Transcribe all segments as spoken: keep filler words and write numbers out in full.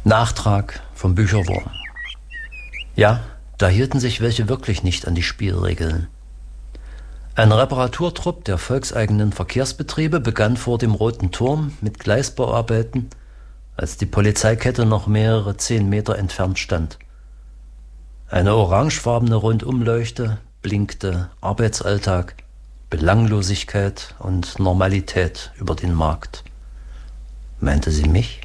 Nachtrag vom Bücherwurm. Ja, da hielten sich welche wirklich nicht an die Spielregeln. Ein Reparaturtrupp der volkseigenen Verkehrsbetriebe begann vor dem Roten Turm mit Gleisbauarbeiten, als die Polizeikette noch mehrere zehn Meter entfernt stand. Eine orangefarbene Rundumleuchte blinkte Arbeitsalltag, Belanglosigkeit und Normalität über den Markt. Meinte sie mich?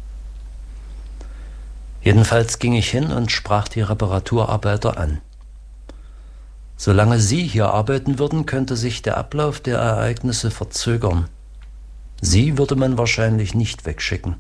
Jedenfalls ging ich hin und sprach die Reparaturarbeiter an. Solange sie hier arbeiten würden, könnte sich der Ablauf der Ereignisse verzögern. Sie würde man wahrscheinlich nicht wegschicken.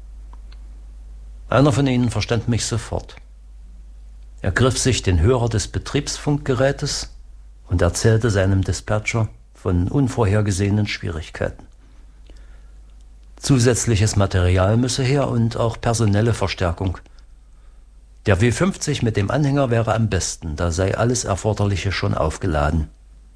Einer von ihnen verstand mich sofort. Er griff sich den Hörer des Betriebsfunkgerätes und erzählte seinem Dispatcher von unvorhergesehenen Schwierigkeiten. Zusätzliches Material müsse her und auch personelle Verstärkung. Der W fünfzig mit dem Anhänger wäre am besten, da sei alles Erforderliche schon aufgeladen.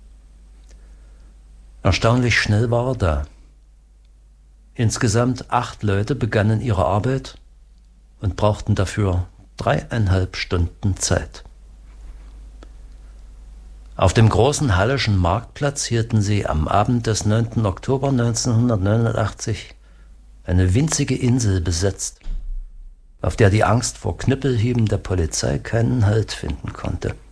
Erstaunlich schnell war er da. Insgesamt acht Leute begannen ihre Arbeit und brauchten dafür dreieinhalb Stunden Zeit. Auf dem großen Halleschen Marktplatz hielten sie am Abend des neunten Oktober neunzehnhundertneunundachtzig eine winzige Insel besetzt, auf der die Angst vor Knüppelhieben der Polizei keinen Halt finden konnte.